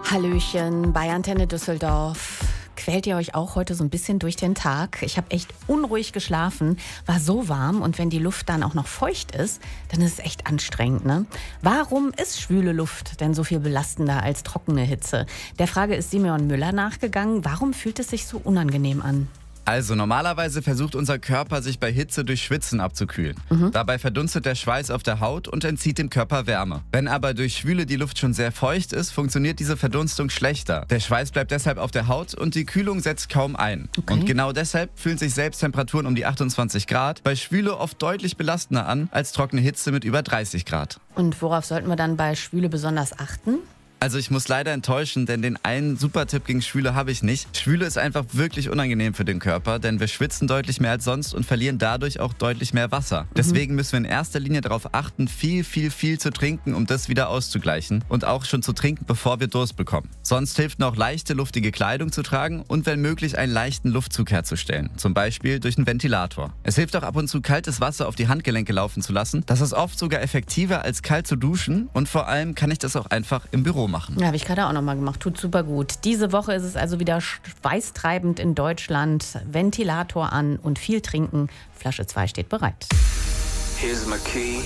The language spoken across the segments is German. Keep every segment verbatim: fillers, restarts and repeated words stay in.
Hallöchen bei Antenne Düsseldorf. Quält ihr euch auch heute so ein bisschen durch den Tag? Ich habe echt unruhig geschlafen, war so warm und wenn die Luft dann auch noch feucht ist, dann ist es echt anstrengend, ne? Warum ist schwüle Luft denn so viel belastender als trockene Hitze? Der Frage ist Simeon Müller nachgegangen. Warum fühlt es sich so unangenehm an? Also normalerweise versucht unser Körper, sich bei Hitze durch Schwitzen abzukühlen. Mhm. Dabei verdunstet der Schweiß auf der Haut und entzieht dem Körper Wärme. Wenn aber durch Schwüle die Luft schon sehr feucht ist, funktioniert diese Verdunstung schlechter. Der Schweiß bleibt deshalb auf der Haut und die Kühlung setzt kaum ein. Okay. Und genau deshalb fühlen sich selbst Temperaturen um die achtundzwanzig Grad bei Schwüle oft deutlich belastender an als trockene Hitze mit über dreißig Grad. Und worauf sollten wir dann bei Schwüle besonders achten? Also ich muss leider enttäuschen, denn den einen Supertipp gegen Schwüle habe ich nicht. Schwüle ist einfach wirklich unangenehm für den Körper, denn wir schwitzen deutlich mehr als sonst und verlieren dadurch auch deutlich mehr Wasser. Deswegen müssen wir in erster Linie darauf achten, viel, viel, viel zu trinken, um das wieder auszugleichen und auch schon zu trinken, bevor wir Durst bekommen. Sonst hilft noch leichte, luftige Kleidung zu tragen und wenn möglich einen leichten Luftzug herzustellen, zum Beispiel durch einen Ventilator. Es hilft auch ab und zu, kaltes Wasser auf die Handgelenke laufen zu lassen. Das ist oft sogar effektiver als kalt zu duschen und vor allem kann ich das auch einfach im Büro machen. Ja, habe ich gerade auch nochmal gemacht. Tut super gut. Diese Woche ist es also wieder schweißtreibend in Deutschland. Ventilator an und viel trinken. Flasche zwei steht bereit. Here's my key,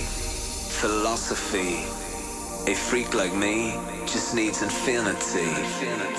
philosophy. A freak like me just needs infinity.